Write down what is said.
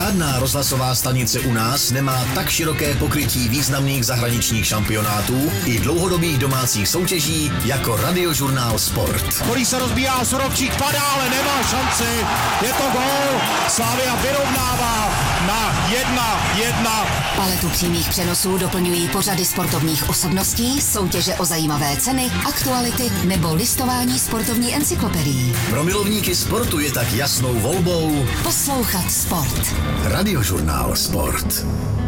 Žádná rozhlasová stanice u nás nemá tak široké pokrytí významných zahraničních šampionátů i dlouhodobých domácích soutěží jako Radiožurnál Sport. Který se rozbíjá, Surovčík padá, ale nemá šanci. Je to gól. Slavia vyrovnává na 1-1. Paletu přímých přenosů doplňují pořady sportovních osobností, soutěže o zajímavé ceny, aktuality nebo listování sportovní encyklopedií. Pro milovníky sportu je tak jasnou volbou Poslouchat sport. Radiožurnál Sport.